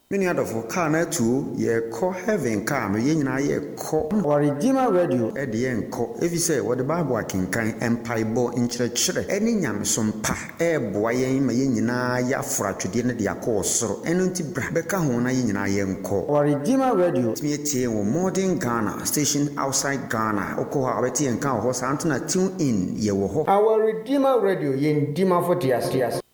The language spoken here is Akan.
Many other for car na too, ye call heaven car, me yen ye call or Redeemer Radio at the end call. If you say what the Bible can empire bo in church, any yam some pa, boy, my yen ya fra to dinner the course, so enunti brabeka hona yen call. or Redeemer Radio, me a modern Ghana station outside Ghana, Okoha, Betty and Cow horse Antona tune in, ye wo. our Redeemer Radio, yen Dima for Tias.